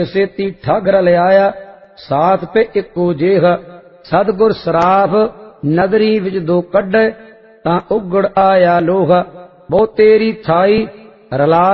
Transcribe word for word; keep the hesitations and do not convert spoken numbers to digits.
सेती ठग रलियाया साथ पे इको जेह सतगुर सराफ नगरी विच दो कड्डे तां उगड़ आया लोहा बहु तेरी थाई रला